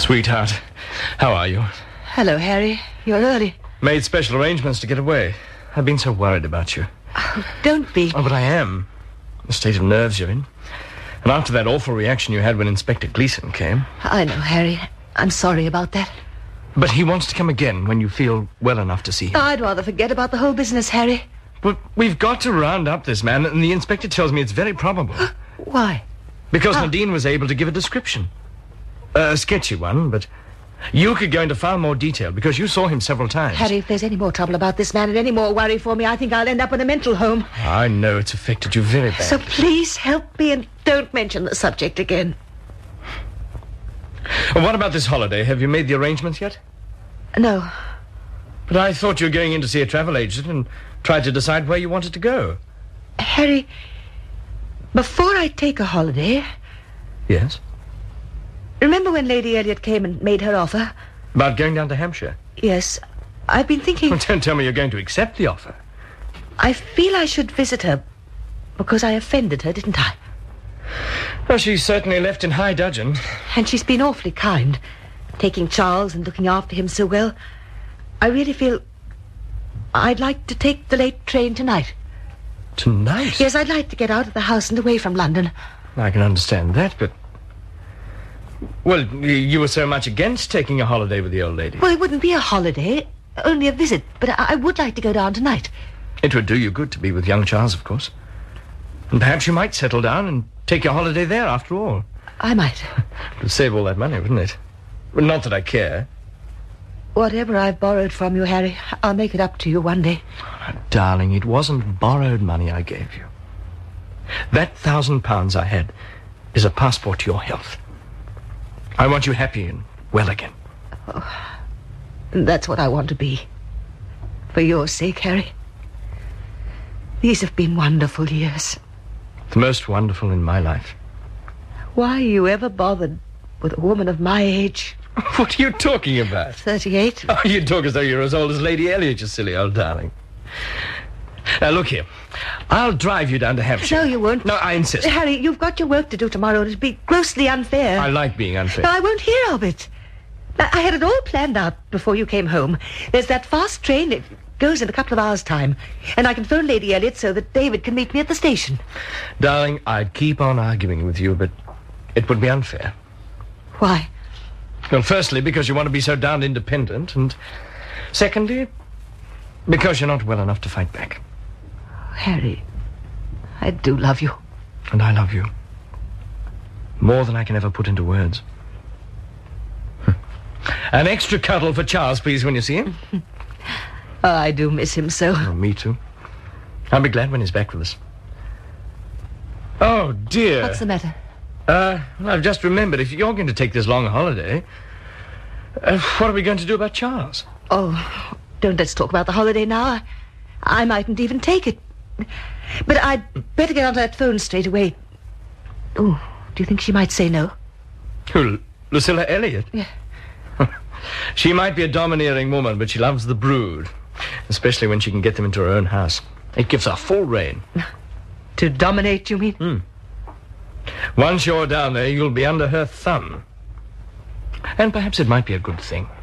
Sweetheart, how are you? Hello, Harry. You're early. Made special arrangements to get away. I've been so worried about you. Oh, don't be. Oh, but I am. The state of nerves you're in. And after that awful reaction you had when Inspector Gleason came. I know, Harry. I'm sorry about that. But he wants to come again when you feel well enough to see him. I'd rather forget about the whole business, Harry. But we've got to round up this man, and the inspector tells me it's very probable. Why? Because Nadine was able to give a description. A sketchy one, but you could go into far more detail because you saw him several times. Harry, if there's any more trouble about this man and any more worry for me, I think I'll end up in a mental home. I know it's affected you very badly. So please help me and don't mention the subject again. Well, what about this holiday? Have you made the arrangements yet? No. But I thought you were going in to see a travel agent and try to decide where you wanted to go. Harry, before I take a holiday... Yes? Remember when Lady Elliot came and made her offer? About going down to Hampshire? Yes. I've been thinking... Well, don't tell me you're going to accept the offer. I feel I should visit her because I offended her, didn't I? Well, she certainly left in high dudgeon. And she's been awfully kind, taking Charles and looking after him so well. I really feel I'd like to take the late train tonight. Tonight? Yes, I'd like to get out of the house and away from London. I can understand that, but... Well, you were so much against taking a holiday with the old lady. Well, it wouldn't be a holiday, only a visit, but I would like to go down tonight. It would do you good to be with young Charles, of course. And perhaps you might settle down and take your holiday there, after all. I might. It would save all that money, wouldn't it? Well, not that I care. Whatever I've borrowed from you, Harry, I'll make it up to you one day. Oh, darling, it wasn't borrowed money I gave you. That £1,000 I had is a passport to your health. I want you happy and well again. Oh, that's what I want to be. For your sake, Harry. These have been wonderful years. The most wonderful in my life. Why you ever bothered with a woman of my age? What are you talking about? 38. Oh, you talk as though you're as old as Lady Elliot, you silly old darling. Now, look here. I'll drive you down to Hampshire. No, you won't. No, I insist. Harry, you've got your work to do tomorrow. It'd be grossly unfair. I like being unfair. No, I won't hear of it. I had it all planned out before you came home. There's that fast train. It goes in a couple of hours' time. And I can phone Lady Elliot so that David can meet me at the station. Darling, I'd keep on arguing with you, but it would be unfair. Why? Well, firstly, because you want to be so darned independent, and secondly, because you're not well enough to fight back. Harry, I do love you. And I love you. More than I can ever put into words. An extra cuddle for Charles, please, when you see him. Oh, I do miss him so. Oh, me too. I'll be glad when he's back with us. Oh, dear. What's the matter? Well, I've just remembered, if you're going to take this long holiday, what are we going to do about Charles? Oh, don't let's talk about the holiday now. I mightn't even take it. But I'd better get onto that phone straight away. Oh, do you think she might say no? Who, Lucilla Elliot? Yeah. She might be a domineering woman, but she loves the brood, especially when she can get them into her own house. It gives her full reign. To dominate, you mean? Once you're down there, you'll be under her thumb. And perhaps it might be a good thing.